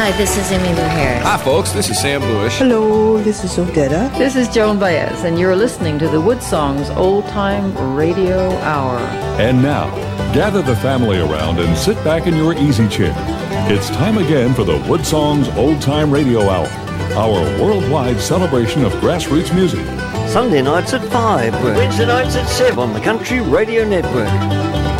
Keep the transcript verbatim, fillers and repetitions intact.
Hi, this is Emmylou Harris. Hi, folks. This is Sam Bush. Hello, this is Odetta. This is Joan Baez, and you're listening to the Woodsongs Old Time Radio Hour. And now, gather the family around and sit back in your easy chair. It's time again for the Woodsongs Old Time Radio Hour, our worldwide celebration of grassroots music. Sunday nights at five, Wednesday nights at seven on the Country Radio Network.